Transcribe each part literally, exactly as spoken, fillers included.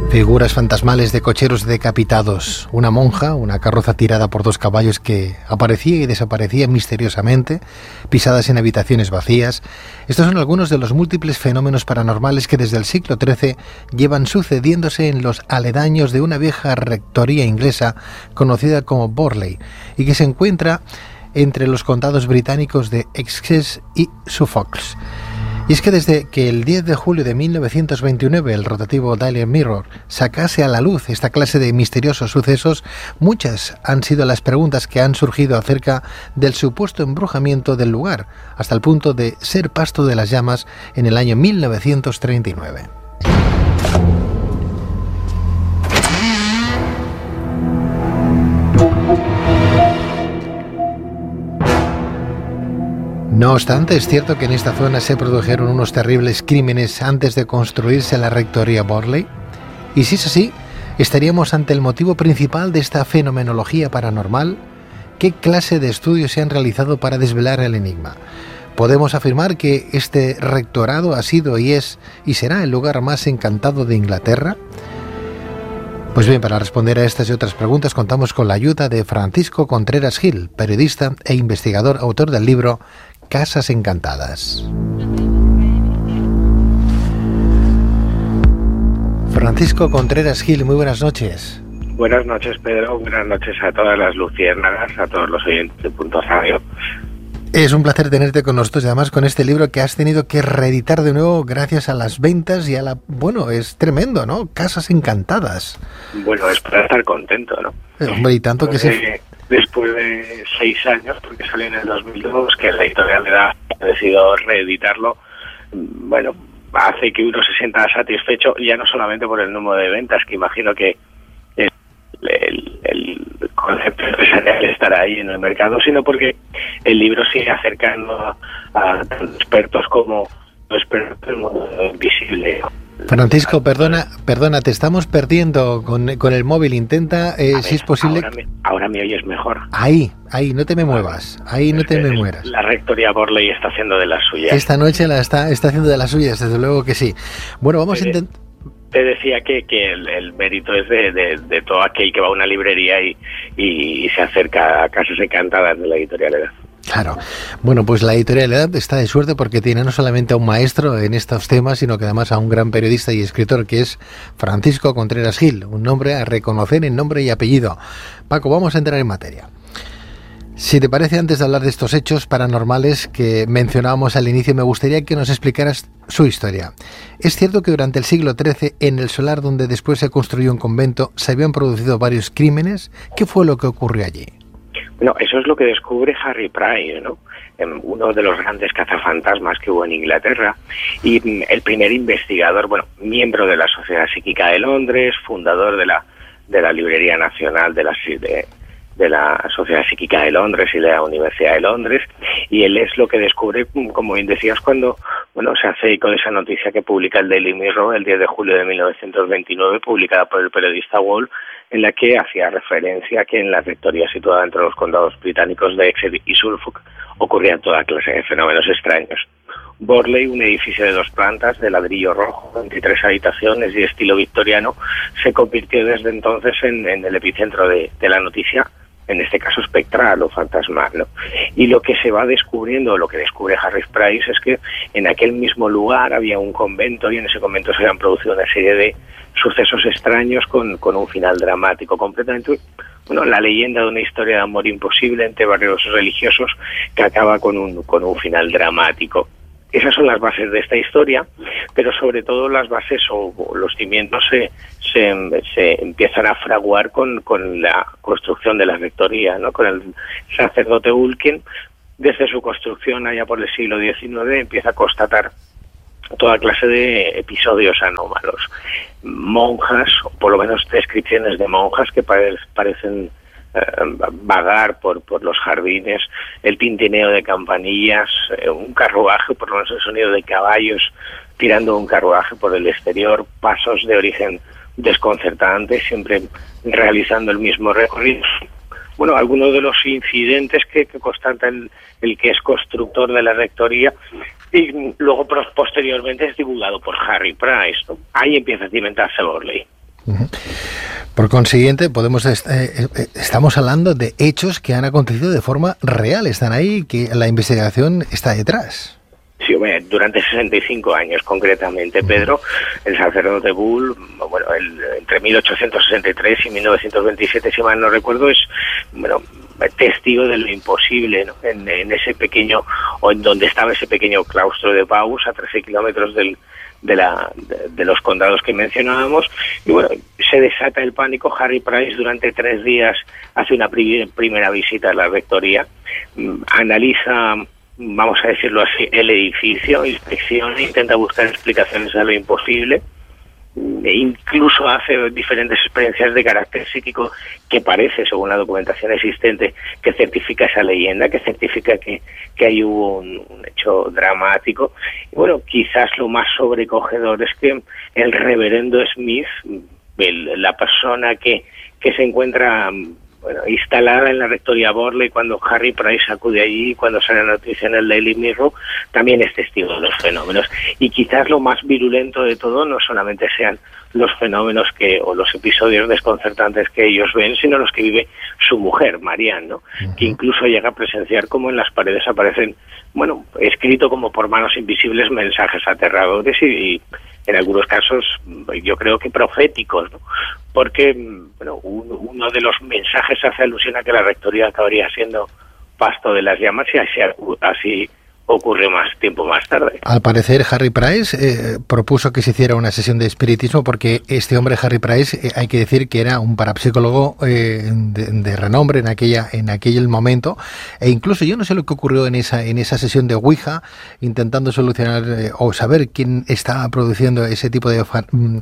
Figuras fantasmales de cocheros decapitados, una monja, una carroza tirada por dos caballos que aparecía y desaparecía misteriosamente, pisadas en habitaciones vacías. Estos son algunos de los múltiples fenómenos paranormales que desde el siglo trece llevan sucediéndose en los aledaños de una vieja rectoría inglesa conocida como Borley y que se encuentra entre los condados británicos de Essex y Suffolk. Y es que desde que el diez de julio de mil novecientos veintinueve el rotativo Daily Mirror sacase a la luz esta clase de misteriosos sucesos, muchas han sido las preguntas que han surgido acerca del supuesto embrujamiento del lugar, hasta el punto de ser pasto de las llamas en el año mil novecientos treinta y nueve. No obstante, es cierto que en esta zona se produjeron unos terribles crímenes antes de construirse la rectoría Borley. Y si es así, estaríamos ante el motivo principal de esta fenomenología paranormal. ¿Qué clase de estudios se han realizado para desvelar el enigma? ¿Podemos afirmar que este rectorado ha sido y es y será el lugar más encantado de Inglaterra? Pues bien, para responder a estas y otras preguntas contamos con la ayuda de Francisco Contreras Gil, periodista e investigador, autor del libro Casas Encantadas. Francisco Contreras Gil, muy buenas noches. Buenas noches, Pedro. Buenas noches a todas las luciérnagas, a todos los oyentes de Punto Radio. Es un placer tenerte con nosotros y además con este libro que has tenido que reeditar de nuevo gracias a las ventas y a la... Bueno, es tremendo, ¿no? Casas Encantadas. Bueno, es para estar contento, ¿no? Eh, hombre, y tanto que sí. se... Después de seis años, porque salió en el dos mil dos, que la editorial le da, ha decidido reeditarlo, bueno, hace que uno se sienta satisfecho, ya no solamente por el número de ventas, que imagino que el, el, el concepto empresarial estará ahí en el mercado, sino porque el libro sigue acercando a, a tantos expertos como los expertos del mundo invisible. Francisco, perdona, perdona, te estamos perdiendo con, con el móvil. Intenta, eh, ver, si es posible... Ahora me, ahora me oyes mejor. Ahí, ahí, no te me muevas. Ahí no te me mueras. La rectoría Borley está haciendo de las suyas. Esta noche la está, está haciendo de las suyas, desde luego que sí. Bueno, vamos te, a intentar... Te decía que, que el, el mérito es de, de, de todo aquel que va a una librería y, y, y se acerca a Casas Encantadas de la editorial Edad. Claro. Bueno, pues la editorial Edad está de suerte porque tiene no solamente a un maestro en estos temas, sino que además a un gran periodista y escritor que es Francisco Contreras Gil, un nombre a reconocer en nombre y apellido. Paco, vamos a entrar en materia. Si te parece, antes de hablar de estos hechos paranormales que mencionábamos al inicio, me gustaría que nos explicaras su historia. Es cierto que durante el siglo trece, en el solar donde después se construyó un convento, se habían producido varios crímenes. ¿Qué fue lo que ocurrió allí? Bueno, eso es lo que descubre Harry Price, ¿no? Uno de los grandes cazafantasmas que hubo en Inglaterra y el primer investigador, bueno, miembro de la Sociedad Psíquica de Londres, fundador de la de la Librería Nacional de la de, de la Sociedad Psíquica de Londres y de la Universidad de Londres, y él es lo que descubre, como bien decías, cuando bueno se hace eco de esa noticia que publica el Daily Mirror el diez de julio de mil novecientos veintinueve, publicada por el periodista Wall, en la que hacía referencia a que en la rectoría situada entre los condados británicos de Essex y Suffolk ocurrían toda clase de fenómenos extraños. Borley, un edificio de dos plantas, de ladrillo rojo, veintitrés habitaciones y estilo victoriano, se convirtió desde entonces en, en el epicentro de, de la noticia, en este caso espectral o fantasmal, ¿no? Y lo que se va descubriendo, lo que descubre Harry Price, es que en aquel mismo lugar había un convento y en ese convento se habían producido una serie de sucesos extraños con, con un final dramático completamente. Bueno, la leyenda de una historia de amor imposible entre varios religiosos que acaba con un, con un final dramático. Esas son las bases de esta historia, pero sobre todo las bases o, o los cimientos se, se, se empiezan a fraguar con, con la construcción de la rectoría, ¿no? Con el sacerdote Ulkin, desde su construcción allá por el siglo diecinueve, empieza a constatar toda clase de episodios anómalos. Monjas, o por lo menos descripciones de monjas que pare, parecen eh, vagar por, por los jardines, el tintineo de campanillas, eh, un carruaje, por lo menos el sonido de caballos tirando un carruaje por el exterior, pasos de origen desconcertante, siempre realizando el mismo recorrido. Bueno, algunos de los incidentes que, que constata el, el que es constructor de la rectoría y luego posteriormente es divulgado por Harry Price, ¿no? Ahí empieza a cimentarse Borley. Uh-huh. Por consiguiente, podemos est- eh, eh, estamos hablando de hechos que han acontecido de forma real, están ahí, que la investigación está detrás. Sí, bueno, durante sesenta y cinco años concretamente, Pedro, el sacerdote Bull, bueno, el, entre mil ochocientos sesenta y tres y mil novecientos veintisiete, si mal no recuerdo, es, bueno, testigo de lo imposible, ¿no? En, en ese pequeño, o en donde estaba ese pequeño claustro de Baus, a trece kilómetros del de la de, de los condados que mencionábamos, y bueno, se desata el pánico. Harry Price durante tres días hace una pri- primera visita a la rectoría, analiza, vamos a decirlo así, el edificio, inspecciona, intenta buscar explicaciones a lo imposible, e incluso hace diferentes experiencias de carácter psíquico que parece, según la documentación existente, que certifica esa leyenda, que certifica que, que ahí hubo un, un hecho dramático. Y bueno, quizás lo más sobrecogedor es que el reverendo Smith, el, la persona que, que se encuentra, bueno, instalada en la rectoría Borley cuando Harry Price acude allí, cuando sale la noticia en el Daily Mirror, también es testigo de los fenómenos. Y quizás lo más virulento de todo no solamente sean los fenómenos que o los episodios desconcertantes que ellos ven, sino los que vive su mujer, Marianne, ¿no? Uh-huh. Que incluso llega a presenciar cómo en las paredes aparecen, bueno, escrito como por manos invisibles, mensajes aterradores y, y en algunos casos yo creo que proféticos, ¿no? Porque, bueno, un, uno de los mensajes hace alusión a que la rectoría acabaría siendo pasto de las llamas, y así, así ocurre más tiempo más tarde. Al parecer, Harry Price eh, propuso que se hiciera una sesión de espiritismo, porque este hombre, Harry Price, eh, hay que decir que era un parapsicólogo eh, de, de renombre en aquella en aquel momento, e incluso yo no sé lo que ocurrió en esa en esa sesión de Ouija, intentando solucionar eh, o saber quién estaba produciendo ese tipo de,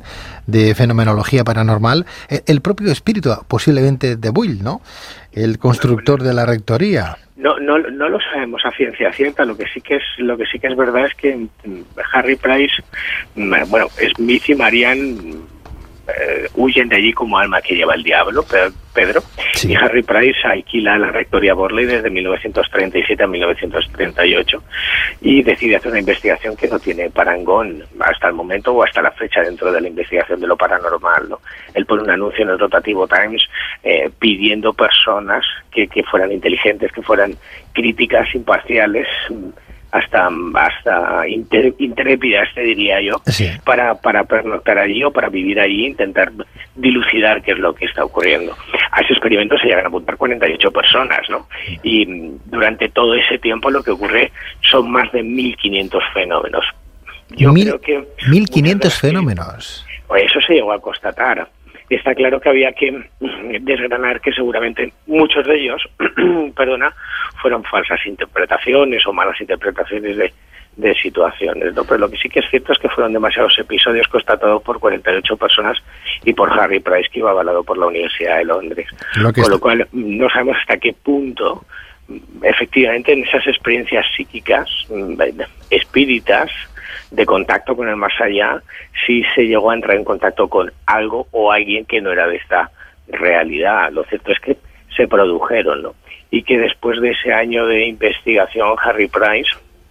de fenomenología paranormal, el, el propio espíritu, posiblemente de Bull, ¿no? El constructor de la rectoría. No, no, no lo sabemos a ciencia cierta. Lo que sí que es, lo que sí que es verdad es que Harry Price, bueno, Smith y Marianne eh, huyen de allí como alma que lleva el diablo, Pedro, sí. Y Harry Price alquila la rectoría Borley desde mil novecientos treinta y siete a mil novecientos treinta y ocho y decide hacer una investigación que no tiene parangón hasta el momento o hasta la fecha dentro de la investigación de lo paranormal, ¿no? Él pone un anuncio en el Rotativo Times eh, pidiendo personas que, que fueran inteligentes, que fueran críticas, imparciales, hasta hasta intrépidas, te diría yo, sí. para para pernoctar allí o para vivir allí, intentar dilucidar qué es lo que está ocurriendo. A ese experimento se llegan a apuntar cuarenta y ocho personas, ¿no? Y durante todo ese tiempo lo que ocurre son más de mil quinientos fenómenos. Yo Mil, creo que mil quinientos fenómenos. Eso se llegó a constatar. Está claro que había que desgranar que seguramente muchos de ellos, perdona, fueron falsas interpretaciones o malas interpretaciones de, de situaciones, ¿no? Pero lo que sí que es cierto es que fueron demasiados episodios constatados por cuarenta y ocho personas y por Harry Price, que iba avalado por la Universidad de Londres. Lo Con está... lo cual no sabemos hasta qué punto efectivamente en esas experiencias psíquicas, espíritas, de contacto con el más allá, sí se llegó a entrar en contacto con algo o alguien que no era de esta realidad. Lo cierto es que se produjeron, ¿no? Y que después de ese año de investigación, Harry Price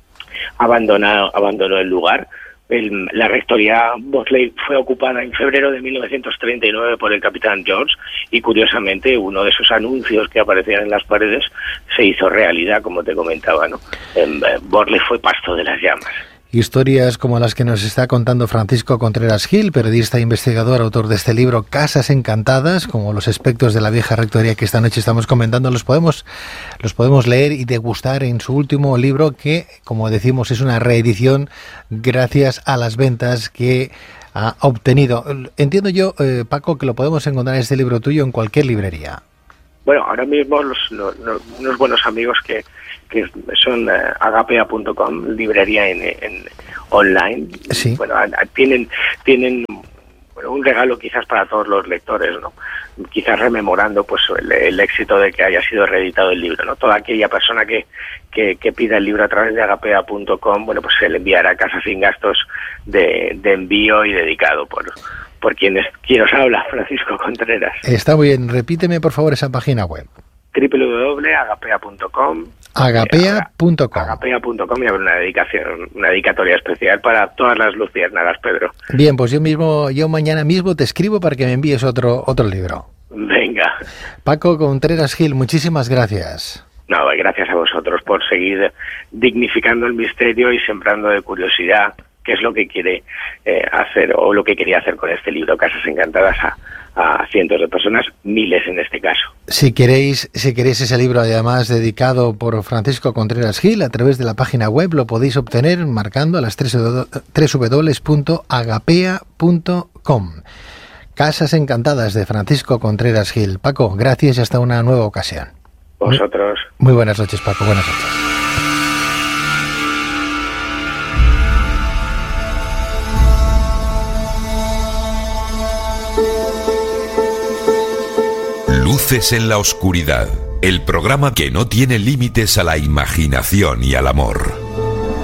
abandonó, abandonó el lugar. El, la rectoría Borley fue ocupada en febrero de mil novecientos treinta y nueve por el capitán George, y curiosamente uno de esos anuncios que aparecían en las paredes se hizo realidad, como te comentaba, ¿no? En, eh, Borley fue pasto de las llamas. Historias como las que nos está contando Francisco Contreras Gil, periodista e investigador, autor de este libro Casas Encantadas, como los espectros de la vieja rectoría que esta noche estamos comentando, los podemos, los podemos leer y degustar en su último libro, que, como decimos, es una reedición gracias a las ventas que ha obtenido. Entiendo yo, eh, Paco, que lo podemos encontrar este libro tuyo en cualquier librería. Bueno, ahora mismo los, los, los, unos buenos amigos que, que son uh, agapea punto com, librería en, en online, sí. Bueno, a, a, tienen tienen bueno, un regalo quizás para todos los lectores, ¿no? Quizás rememorando pues el, el éxito de que haya sido reeditado el libro, ¿no? Toda aquella persona que, que, que pida el libro a través de agapea punto com, bueno, pues se le enviará a casa sin gastos de, de envío y dedicado por por quien, es, quien os habla, Francisco Contreras. Está muy bien. Repíteme, por favor, esa página web. w w w punto agapea punto com. agapea punto com. agapea punto com y habrá una dedicación, una dedicatoria especial para todas las luciérnagas, Pedro. Bien, pues yo mismo, yo mañana mismo te escribo para que me envíes otro, otro libro. Venga. Paco Contreras Gil, muchísimas gracias. No, gracias a vosotros por seguir dignificando el misterio y sembrando de curiosidad, que es lo que quiere eh, hacer, o lo que quería hacer con este libro, Casas Encantadas, a, a cientos de personas, miles en este caso. Si queréis, si queréis ese libro, además dedicado por Francisco Contreras Gil, a través de la página web lo podéis obtener marcando a las doble u doble u doble u punto agapea punto com. Casas Encantadas de Francisco Contreras Gil. Paco, gracias y hasta una nueva ocasión. Vosotros. Muy, muy buenas noches, Paco. Buenas noches. Luces en la oscuridad, el programa que no tiene límites a la imaginación y al amor.